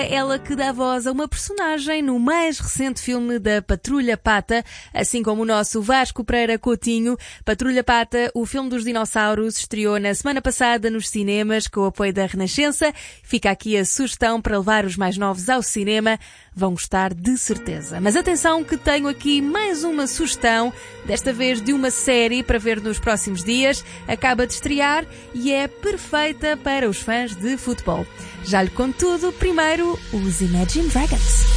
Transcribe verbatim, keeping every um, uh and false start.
ela que dá voz a uma personagem no mais recente filme da Patrulha Pata, assim como o nosso Vasco Pereira Coutinho. Patrulha Pata, o filme dos dinossauros, estreou na semana passada nos cinemas com o apoio da Renascença. Fica aqui a sugestão para levar os mais novos ao cinema. Vão gostar de certeza. Mas atenção que tenho aqui mais uma sugestão, desta vez de uma série para ver nos próximos dias. Acaba de estrear e é perfeita para os fãs de futebol. Já lhe conto tudo, primeiro os Imagine Dragons.